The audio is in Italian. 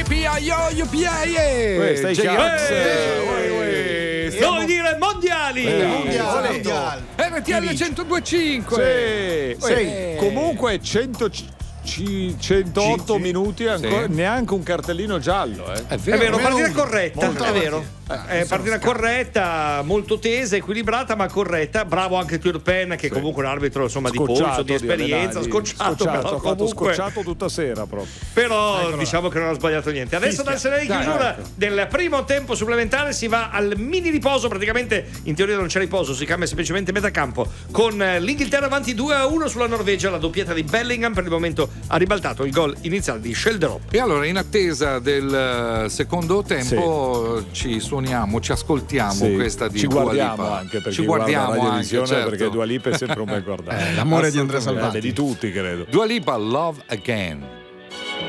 Stai Vuoi dire mondiali? RTL 102.5. Comunque 108 minuti ancora, neanche un cartellino giallo. È vero, partita corretta, è vero. Partita corretta, molto tesa, equilibrata ma corretta. Bravo anche Turpen, che comunque è un arbitro insomma di polso, di esperienza, scocciato però comunque scocciato tutta sera proprio. Però diciamo che non ha sbagliato niente. Adesso dal segnale di chiusura del primo tempo supplementare si va al mini riposo. Praticamente in teoria non c'è riposo, si cambia semplicemente metà campo con l'Inghilterra avanti 2-1 sulla Norvegia. La doppietta di Bellingham per il momento ha ribaltato il gol iniziale di Sheldrop. E allora in attesa del secondo tempo ci ascoltiamo questa di ci Dua guardiamo Lipa. anche perché ci guardiamo la anche, certo. perché Dua Lipa è sempre un bel guardare. L'amore di Andrea Salvati. Di tutti credo. Dua Lipa, Love Again.